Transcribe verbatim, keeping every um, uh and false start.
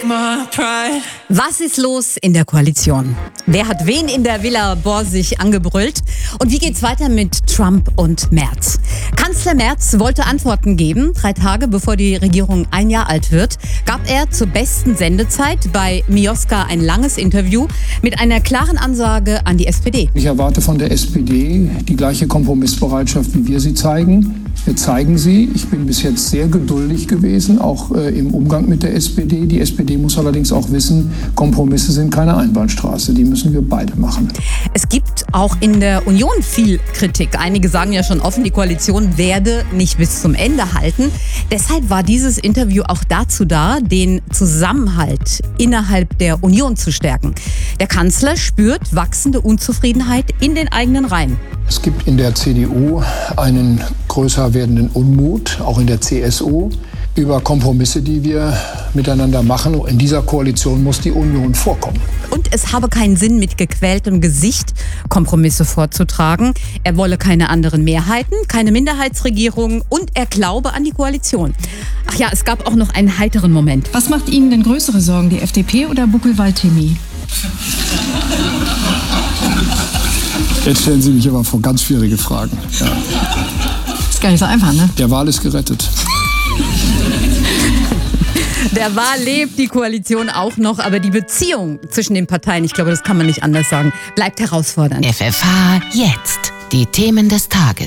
Was ist los in der Koalition? Wer hat wen in der Villa Borsig angebrüllt? Und wie geht's weiter mit Trump und Merz? Kanzler Merz wollte Antworten geben. Drei Tage bevor die Regierung ein Jahr alt wird, gab er zur besten Sendezeit bei Mioska ein langes Interview mit einer klaren Ansage an die S P D. Ich erwarte von der S P D die gleiche Kompromissbereitschaft, wie wir sie zeigen. Wir zeigen sie. Ich bin bis jetzt sehr geduldig gewesen, auch äh, im Umgang mit der S P D. Die S P D muss allerdings auch wissen, Kompromisse sind keine Einbahnstraße. Die müssen wir beide machen. Es gibt auch in der Union viel Kritik. Einige sagen ja schon offen, die Koalition werde nicht bis zum Ende halten. Deshalb war dieses Interview auch dazu da, den Zusammenhalt innerhalb der Union zu stärken. Der Kanzler spürt wachsende Unzufriedenheit in den eigenen Reihen. Es gibt in der C D U einen größer werdenden Unmut, auch in der C S U, über Kompromisse, die wir miteinander machen. In dieser Koalition muss die Union vorkommen. Und es habe keinen Sinn, mit gequältem Gesicht Kompromisse vorzutragen. Er wolle keine anderen Mehrheiten, keine Minderheitsregierung und er glaube an die Koalition. Ach ja, es gab auch noch einen heiteren Moment. Was macht Ihnen denn größere Sorgen, die F D P oder Buckelwald-Chemie? Jetzt stellen Sie mich aber vor ganz schwierige Fragen. Ja. Ist gar nicht so einfach, ne? Der Wahl ist gerettet. Der Wahl lebt, die Koalition auch noch, aber die Beziehung zwischen den Parteien, ich glaube, das kann man nicht anders sagen, bleibt herausfordernd. F F H jetzt. Die Themen des Tages.